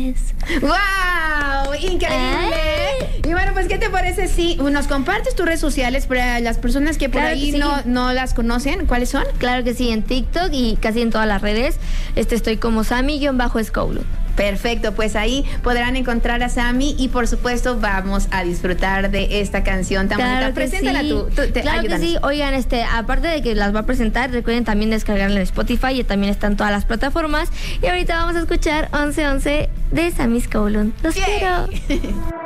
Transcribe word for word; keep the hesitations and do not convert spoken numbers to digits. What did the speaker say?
es. ¡Wow! ¡Increíble! Ay. Y bueno, pues, ¿qué te parece si nos compartes tus redes sociales para las personas que por Claro ahí que sí. no, no las conocen? ¿Cuáles son? Claro que sí, en TikTok y casi en todas las redes. Este estoy como Sammy-Scowlund. Perfecto, pues ahí podrán encontrar a Sammy y por supuesto vamos a disfrutar de esta canción tan claro bonita. Preséntala sí. tú, tú te, Claro ayúdanos. que sí, oigan, este, aparte de que las va a presentar, recuerden también descargarla en Spotify y también están todas las plataformas. Y ahorita vamos a escuchar once once de Sammy Scowlund. Los Yay. quiero.